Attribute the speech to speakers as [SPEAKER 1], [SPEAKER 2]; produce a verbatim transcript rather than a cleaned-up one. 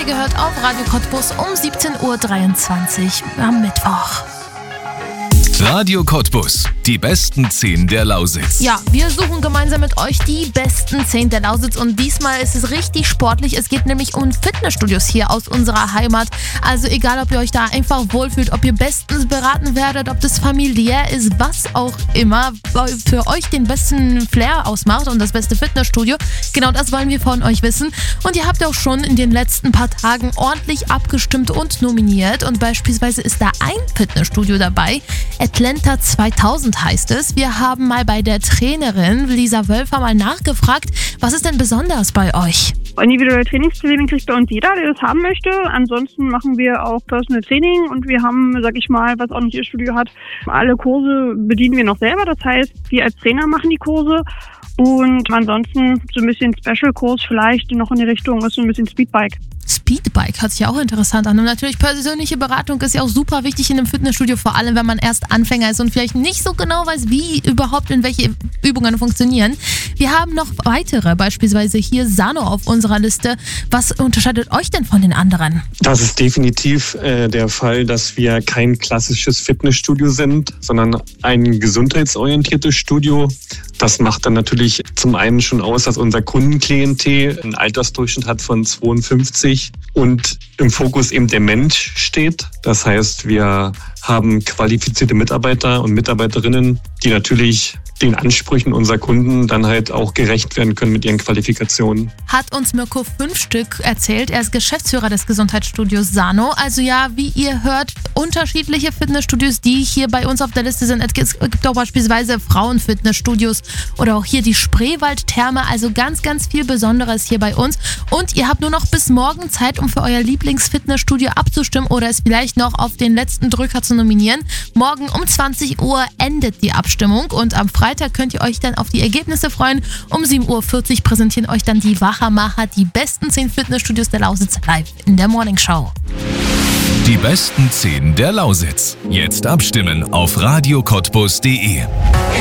[SPEAKER 1] ihr gehört auf Radio Cottbus um siebzehn Uhr dreiundzwanzig am Mittwoch.
[SPEAKER 2] Radio Cottbus, die besten zehn der Lausitz.
[SPEAKER 1] Ja, wir suchen gemeinsam mit euch die besten zehn der Lausitz und diesmal ist es richtig sportlich. Es geht nämlich um Fitnessstudios hier aus unserer Heimat. Also egal, ob ihr euch da einfach wohlfühlt, ob ihr bestens beraten werdet, ob das familiär ist, was auch immer für euch den besten Flair ausmacht und das beste Fitnessstudio. Genau das wollen wir von euch wissen. Und ihr habt auch schon in den letzten paar Tagen ordentlich abgestimmt und nominiert. Und beispielsweise ist da ein Fitnessstudio dabei. Atlanta zweitausend heißt es. Wir haben mal bei der Trainerin Lisa Wölfer mal nachgefragt, was ist denn besonders bei euch?
[SPEAKER 3] Individuelle Trainingspläne kriegt bei uns jeder, der das haben möchte. Ansonsten machen wir auch Personal Training und wir haben, sag ich mal, was auch nicht ihr Studio hat, alle Kurse bedienen wir noch selber. Das heißt, wir als Trainer machen die Kurse. Und ansonsten so ein bisschen Special-Kurs vielleicht noch in die Richtung ist so ein bisschen Speedbike.
[SPEAKER 1] Speedbike hört sich ja auch interessant an. Und natürlich persönliche Beratung ist ja auch super wichtig in einem Fitnessstudio, vor allem wenn man erst Anfänger ist und vielleicht nicht so genau weiß, wie überhaupt in welche Übungen funktionieren. Wir haben noch weitere, beispielsweise hier Sano auf unserer Liste. Was unterscheidet euch denn von den anderen?
[SPEAKER 4] Das ist definitiv äh, der Fall, dass wir kein klassisches Fitnessstudio sind, sondern ein gesundheitsorientiertes Studio. Das macht dann natürlich zum einen schon aus, dass unser Kundenklientel einen Altersdurchschnitt hat von zweiundfünfzig und im Fokus eben der Mensch steht. Das heißt, wir haben qualifizierte Mitarbeiter und Mitarbeiterinnen, die natürlich den Ansprüchen unserer Kunden dann halt auch gerecht werden können mit ihren Qualifikationen.
[SPEAKER 1] Hat uns Mirko fünf Stück erzählt. Er ist Geschäftsführer des Gesundheitsstudios Sano. Also ja, wie ihr hört, unterschiedliche Fitnessstudios, die hier bei uns auf der Liste sind. Es gibt auch beispielsweise Frauenfitnessstudios oder auch hier die Spreewaldtherme. Also ganz, ganz viel Besonderes hier bei uns. Und ihr habt nur noch bis morgen Zeit, um für euer Lieblingsfitnessstudio abzustimmen oder es vielleicht noch auf den letzten Drücker zu nominieren. Morgen um zwanzig Uhr endet die Abstimmung und am Freitag könnt ihr euch dann auf die Ergebnisse freuen. Um sieben Uhr vierzig präsentieren euch dann die Wachermacher die besten zehn Fitnessstudios der Lausitz live in der Morning Show.
[SPEAKER 2] Die besten zehn der Lausitz. Jetzt abstimmen auf radio cottbus punkt de.